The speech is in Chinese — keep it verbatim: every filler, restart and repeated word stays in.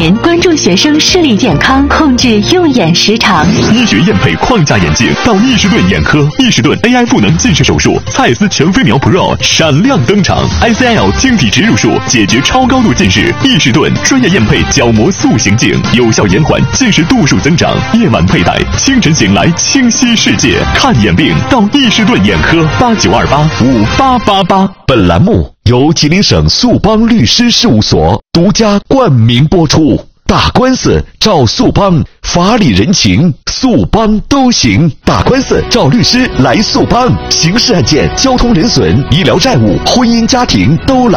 您，关注学生视力健康，控制用眼时长。 医学验配框架眼镜到易士顿眼科，易士顿 A I 赋能近视手术，蔡司全飞秒 Pro 闪亮登场 ，I C L 晶体植入术解决超高度近视，易士顿专业验配角膜塑形镜，有效延缓近视度数增长。夜晚佩戴，清晨醒来清晰世界。看眼病到易士顿眼科，八九二八五八八八。 本栏目由吉林省速邦律师事务所独家冠名播出。打官司找速邦，法理人情速邦都行。打官司找律师来速邦，刑事案件、交通人损、医疗债务、婚姻家庭都来。